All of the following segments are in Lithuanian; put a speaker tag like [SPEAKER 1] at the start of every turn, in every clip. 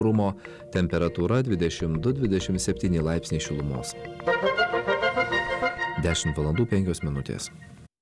[SPEAKER 1] Rūmo temperatūra 22-27 laipsniai šilumos. 10 valandų 5 minutės.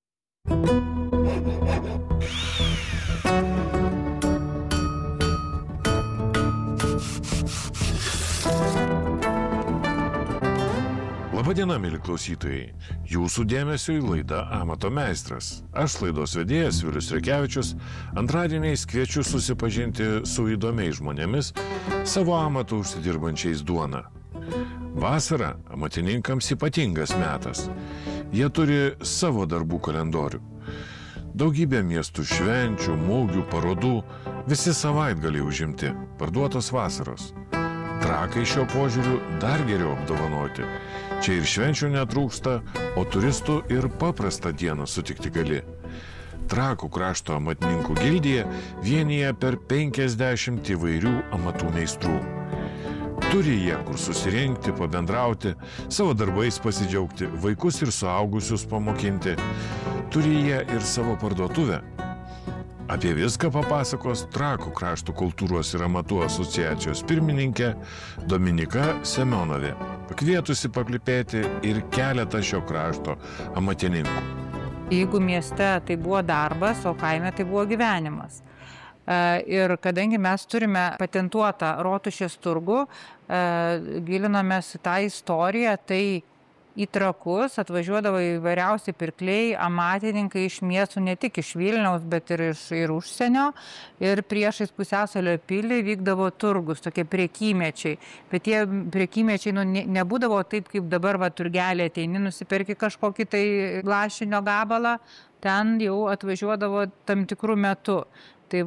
[SPEAKER 2] Labadiena, mėly klausytojai. Jūsų dėmesiui laida Amato meistras. Aš laidos vedėjas Vilius Rekevičius antradieniais kviečiu susipažinti su įdomiais žmonėmis, savo amatų užsidirbančiais duoną. Vasara amatininkams ypatingas metas. Jie turi savo darbų kalendorių. Daugybė miestų švenčių, mugių, parodų, visi savaitgaliai užimti, parduotos vasaros. Trakai šio požiūriu dar geriau apdovanoti. Čia ir švenčių netrūksta, o turistų ir paprastą dieną sutikti gali. Trakų krašto amatininkų gildija vienija per 50 įvairių amatų meistrų. Turi jie kur susirinkti, pabendrauti, savo darbais pasidžiaugti, vaikus ir suaugusius pamokinti. Turi jie ir savo parduotuvę. Apie viską papasakos Trakų krašto kultūros ir amatų asociacijos pirmininkė Dominika Semionovė, pakvietusi paklipėti ir keletą šio krašto amatininkų.
[SPEAKER 3] Jeigu mieste tai buvo darbas, o kaime tai buvo gyvenimas. Ir kadangi mes turime patentuotą Rotušės turgų, gilinomės į tą istoriją, tai į Trakus atvažiuodavo įvairiausi pirkliai, amatininkai iš miestų, ne tik iš Vilniaus, bet ir iš užsienio. Ir priešais Pusiasalio pilį vykdavo turgus, tokie prekymečiai. Bet tie prekymečiai nebūdavo taip, kaip dabar turgelė ateini, nusiperki kažkokį tai lašinio gabalą, ten jau atvažiuodavo tam tikrų metų. Tai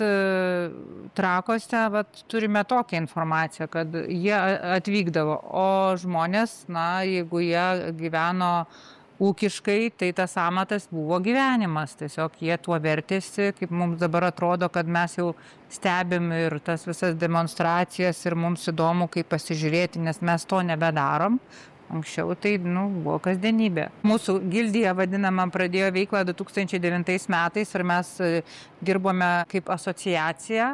[SPEAKER 3] Trakuose turime tokią informaciją, kad jie atvykdavo, o žmonės, jeigu jie gyveno ūkiškai, tai tas amatas buvo gyvenimas. Tiesiog jie tuo vertėsi, kaip mums dabar atrodo, kad mes jau stebim ir tas visas demonstracijas ir mums įdomu, kaip pasižiūrėti, nes mes to nebedarom. Anksčiau tai buvo kasdienybė. Mūsų gildija vadinama pradėjo veiklą 2009 metais ir mes dirbome kaip asociacija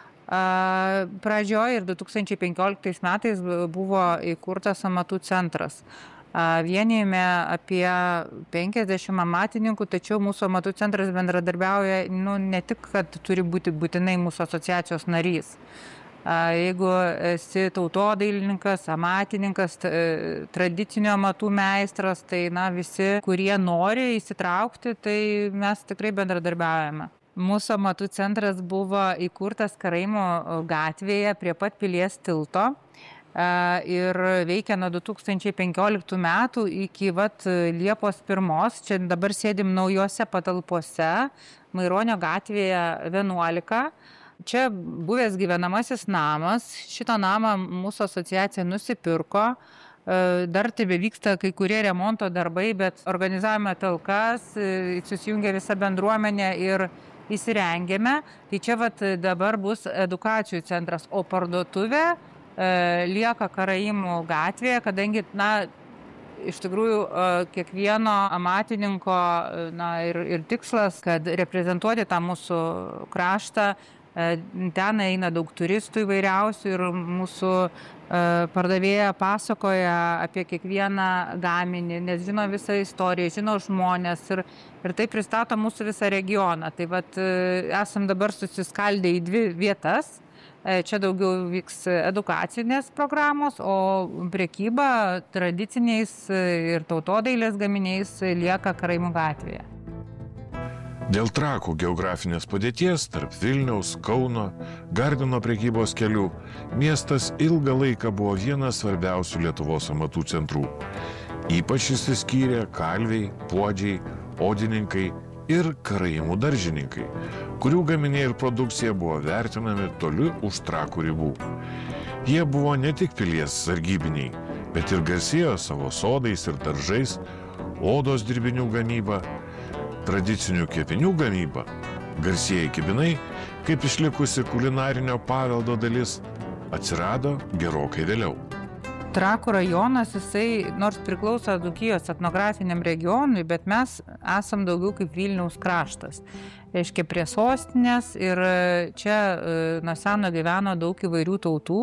[SPEAKER 3] pradžioje ir 2015 metais buvo įkurtas amatų centras. Vienijame apie 50 amatininkų, tačiau mūsų amatų centras bendradarbiauja ne tik, kad turi būti būtinai mūsų asociacijos narys. Jeigu esi tautodailininkas, amatininkas, tradicinio amatų meistras, tai visi, kurie nori įsitraukti, tai mes tikrai bendradarbiaujame. Mūsų amatų centras buvo įkurtas Karaimų gatvėje prie pat Pilies tilto ir veikia nuo 2015 metų iki Liepos 1. Čia dabar sėdim naujose patalpose, Maironio gatvėje 11. Čia buvęs gyvenamasis namas, šitą namą mūsų asociacija nusipirko, dar tebe vyksta kai kurie remonto darbai, bet organizavome talkas, susijungė visa bendruomenė ir įsirengėme. Tai čia dabar bus edukacijų centras, o parduotuvė lieka Karaimų gatvėje, kadangi iš tikrųjų kiekvieno amatininko ir tikslas, kad reprezentuoti tą mūsų kraštą. Ten eina daug turistų įvairiausių ir mūsų pardavėja pasakoja apie kiekvieną gaminį, nes žino visą istoriją, žino žmonės ir tai pristato mūsų visą regioną. Tai esam dabar susiskaldę į 2 vietas. Čia daugiau vyks edukacinės programos, o prekyba tradiciniais ir tautodailės gaminiais lieka Karaimų gatvėje.
[SPEAKER 2] Dėl Trakų geografinės padėties tarp Vilniaus, Kauno, Gardino prekybos kelių miestas ilgą laiką buvo vienas svarbiausių Lietuvos amatų centrų. Ypač išsiskyrė kalviai, puodžiai, odininkai ir karaimų daržininkai, kurių gaminiai ir produkcija buvo vertinami toli už Trakų ribų. Jie buvo ne tik pilies sargybiniai, bet ir garsėjo savo sodais ir daržais, odos dirbinių gamyba, tradicinių kepinių gamyba, garsieji kibinai, kaip išlikusi kulinarinio paveldo dalis, atsirado gerokai vėliau.
[SPEAKER 3] Trakų rajonas, jisai nors priklauso Dzūkijos etnografiniam regionui, bet mes esam daugiau kaip Vilniaus kraštas. Reiškia prie sostinės ir čia nuo seno gyveno daug įvairių tautų.